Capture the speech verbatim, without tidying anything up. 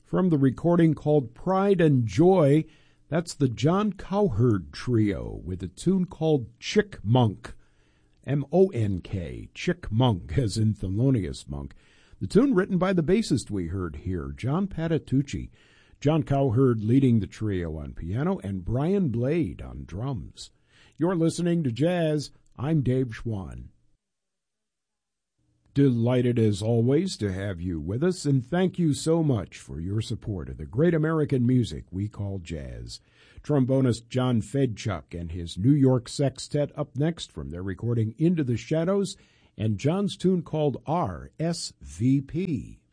From the recording called Pride and Joy, that's the John Cowherd Trio with a tune called Chick Monk, M O N K, Chick Monk, as in Thelonious Monk. The tune written by the bassist we heard here, John Patitucci. John Cowherd leading the trio on piano and Brian Blade on drums. You're listening to Jazz. I'm Dave Schwann. Delighted as always to have you with us, and thank you so much for your support of the great American music we call jazz. Trombonist John Fedchuk and his New York Sextet up next from their recording Into the Shadows, and John's tune called R S V P.